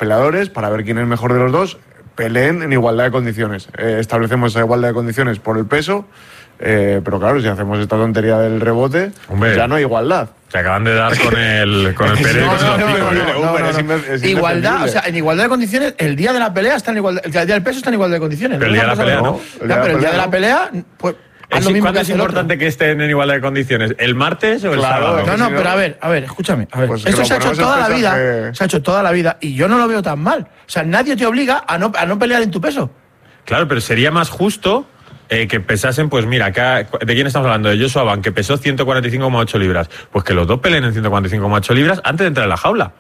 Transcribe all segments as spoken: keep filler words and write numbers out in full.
peleadores, para ver quién es mejor de los dos, peleen en igualdad de condiciones. Eh, establecemos esa igualdad de condiciones por el peso, eh, pero claro, si hacemos esta tontería del rebote, Hombre, ya no hay igualdad. Se acaban de dar con el con el Pérez. No, no, no, no, no, no, no. Igualdad, o sea, en igualdad de condiciones, el día de la pelea está en igualdad, el día del peso está en igualdad de condiciones. Pero el día de la pelea no. Pero el día de la pelea, pues es ¿Cuándo es importante que estén en igualdad de condiciones? ¿El martes o el claro, sábado? No, no, pero a ver, a ver, escúchame. A ver. Pues esto se ha hecho toda la vida. Que... Se ha hecho toda la vida y yo no lo veo tan mal. O sea, nadie te obliga a no, a no pelear en tu peso. Claro, pero sería más justo eh, que pesasen, pues mira, acá, ¿de quién estamos hablando? De Joshua Ban, que pesó ciento cuarenta y cinco coma ocho libras. Pues que los dos peleen en ciento cuarenta y cinco coma ocho libras antes de entrar en la jaula.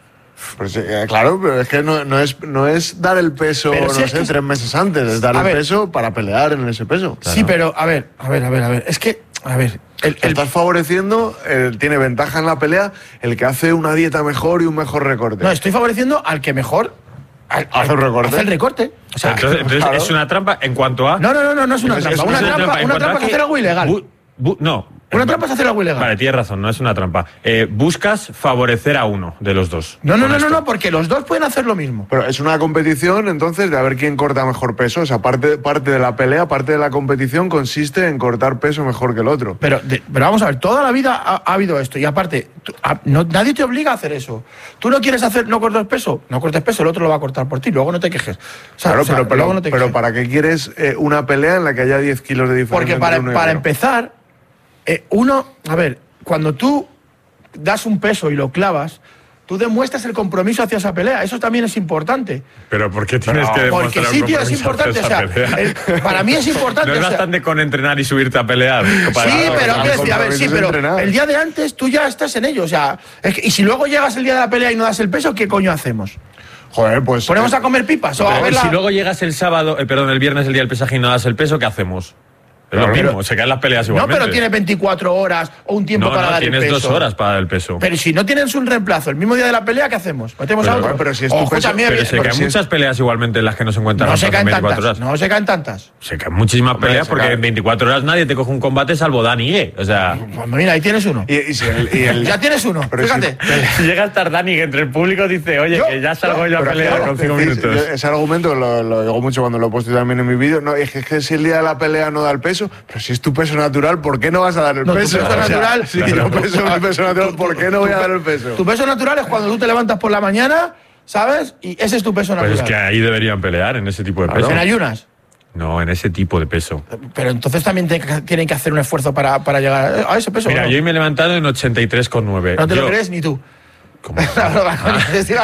Pues sí, claro, pero es que no, no, es, no es dar el peso, pero no si sé, es tres meses antes, es dar el ver, peso para pelear en ese peso. Claro. Sí, pero a ver, a ver, a ver, a ver, es que, a ver... El, el... Estás favoreciendo, el, tiene ventaja en la pelea el que hace una dieta mejor y un mejor recorte. No, estoy favoreciendo al que mejor... Al, hace el recorte. Hace el recorte. O sea, entonces, entonces claro. es una trampa en cuanto a... No, no, no, no, no es una es, trampa. Es, una, es una trampa, trampa, una trampa es hacer algo ilegal. Bu, bu, no. Una trampa es hacer algo ilegal. Vale, tienes razón, no es una trampa. Eh, buscas favorecer a uno de los dos. No, no, no, no, no, porque los dos pueden hacer lo mismo. Pero es una competición, entonces, de a ver quién corta mejor peso. O sea, parte, parte de la pelea, parte de la competición consiste en cortar peso mejor que el otro. Pero, de, pero vamos a ver, toda la vida ha, ha habido esto. Y aparte, tú, a, no, nadie te obliga a hacer eso. Tú no quieres hacer, no cortas peso, no cortes peso, el otro lo va a cortar por ti. Luego no te quejes. O sea, claro, o sea, pero, pero, luego no te pero quejes. ¿para qué quieres eh, una pelea en la que haya diez kilos de diferencia? Porque para, entre uno y para otro? empezar... Eh, uno, a ver, cuando tú das un peso y lo clavas, tú demuestras el compromiso hacia esa pelea. Eso también es importante. Pero ¿por qué tienes no, que demostrar porque sí, tío, es importante. O sea, el, para mí es importante. No es o sea, bastante con entrenar y subirte a pelear. Para, sí, pero ¿qué decir? A ver, sí, pero entrenar. El día de antes tú ya estás en ello. O sea, es que, y si luego llegas el día de la pelea y no das el peso, ¿qué coño hacemos? Joder, pues... ¿Ponemos a comer pipas? O a ver la... Si luego llegas el sábado, eh, perdón, el viernes, el día del pesaje y no das el peso, ¿qué hacemos? Es claro, lo mismo, pero, se caen las peleas igualmente. No, pero tiene veinticuatro horas o un tiempo no, para no, dar el peso. Tienes dos horas para dar el peso. Pero si no tienes un reemplazo el mismo día de la pelea, ¿qué hacemos? ¿Metemos pero, a otro? Bueno, pero si es tu Ojo, peso, también, pero se caen si muchas es... peleas igualmente en las que no se encuentran no se caen veinticuatro tantas, horas. No se caen tantas. Se caen muchísimas Hombre, peleas porque cae. en veinticuatro horas nadie te coge un combate salvo Dani E. O sea... Pues mira, ahí tienes uno. Y, y si el, y el... ya tienes uno, pero fíjate. Si, llega a estar Dani que entre el público dice, oye, ¿Yo? que ya salgo yo, yo a pelear claro, con cinco minutos. Yo, ese argumento lo, lo digo mucho cuando lo he puesto también en mi vídeo. No, es que, es que si el día de la pelea no da el peso, pero si es tu peso natural, ¿por qué no vas a dar el no, peso? Tu peso natural, o sea, si yo peso mi peso natural, ¿por qué no voy a dar el peso? Tu peso natural es cuando tú te levantas por la mañana, ¿sabes? Y ese es tu peso natural. Pues es que ahí deberían pelear, en ese tipo de peso. ¿En ayunas? No, en ese tipo de peso. Pero entonces también te, tienen que hacer un esfuerzo para, para llegar a ese peso. Mira, ¿no? yo hoy me he levantado en ochenta y tres coma nueve. No te yo... lo crees ni tú. ¿Cómo? Ah.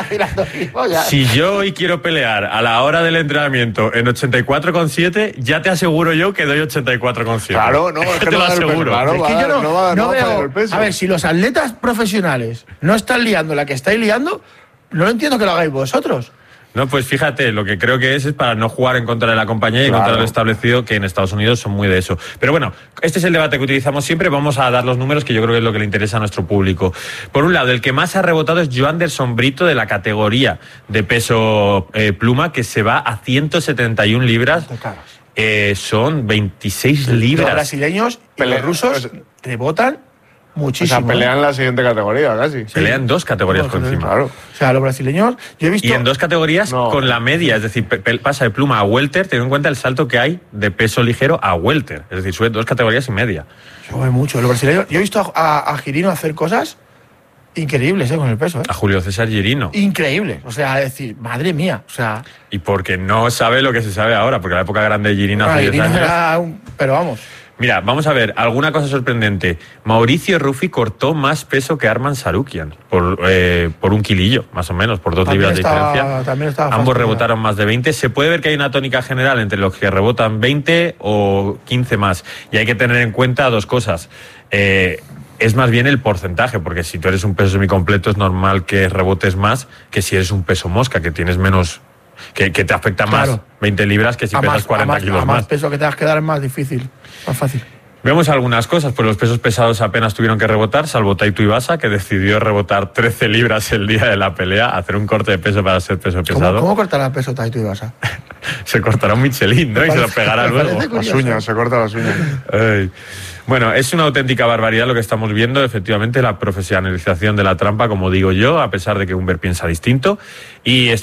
Si yo hoy quiero pelear a la hora del entrenamiento en ochenta y cuatro coma siete, ya te aseguro yo que doy ochenta y cuatro coma siete. Claro, no, es que te no lo aseguro. Claro, es que yo no, no, va, no, no veo, el peso. A ver, si los atletas profesionales no están liando la que estáis liando, no entiendo que lo hagáis vosotros. No, pues fíjate, lo que creo que es es para no jugar en contra de la compañía y claro. en contra de lo establecido, que en Estados Unidos son muy de eso. Pero bueno, este es el debate que utilizamos siempre. Vamos a dar los números, que yo creo que es lo que le interesa a nuestro público. Por un lado, el que más ha rebotado es Joanderson Brito, de la categoría de peso eh, pluma, que se va a ciento setenta y una libras. Eh, son veintiséis libras. Los brasileños y los rusos rebotan muchísimo. O sea, pelean la siguiente categoría, casi. Sí. Pelean dos categorías no, por encima. Claro. O sea, los brasileños, yo he visto... Y en dos categorías no. con la media, es decir, pasa de pluma a welter, teniendo en cuenta el salto que hay de peso ligero a welter. Es decir, sube dos categorías y media. Sube mucho. Los brasileños, yo he visto a, a, a Girino hacer cosas increíbles, ¿eh? Con el peso, ¿eh? A Julio César Girino. Increíble. O sea, decir, madre mía. O sea... Y porque no sabe lo que se sabe ahora, porque la época grande de Girino bueno, hace Girino diez años... era un... Pero vamos... Mira, vamos a ver, alguna cosa sorprendente. Mauricio Ruffi cortó más peso que Arman Sarukian, por, eh, por un kilillo, más o menos, por dos también libras estaba, de diferencia. También estaba Ambos fácil, rebotaron más de veinte. Se puede ver que hay una tónica general entre los que rebotan veinte o quince más. Y hay que tener en cuenta dos cosas. Eh, es más bien el porcentaje, porque si tú eres un peso semicompleto es normal que rebotes más que si eres un peso mosca, que tienes menos... Que, que te afecta más claro. veinte libras que si a pesas más, cuarenta a más, kilos a más. más peso que tengas que dar es más difícil, más fácil. Vemos algunas cosas, pues los pesos pesados apenas tuvieron que rebotar, salvo Taito Ibasa, que decidió rebotar trece libras el día de la pelea, hacer un corte de peso para ser peso pesado. ¿Cómo, cómo cortará el peso Taito Ibasa? Se cortará un Michelin, ¿no? Me y parece, se lo pegará luego. Las uñas, se corta las uñas. Ay. Bueno, es una auténtica barbaridad lo que estamos viendo, efectivamente, la profesionalización de la trampa, como digo yo, a pesar de que Humbert piensa distinto. Y